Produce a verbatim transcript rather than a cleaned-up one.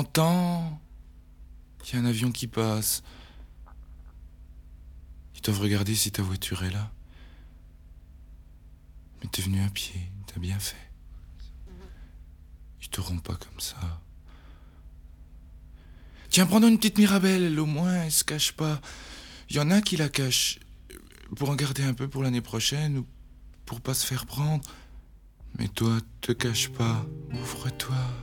Entends, il y a un avion qui passe. Ils doivent regarder si ta voiture est là. Mais t'es venu à pied, t'as bien fait. Ils t'auront pas comme ça. Tiens, prends une petite Mirabelle, elle, au moins, elle se cache pas. Il y en a qui la cachent. Pour en garder un peu pour l'année prochaine ou pour pas se faire prendre. Mais toi, te cache pas. Ouvre-toi.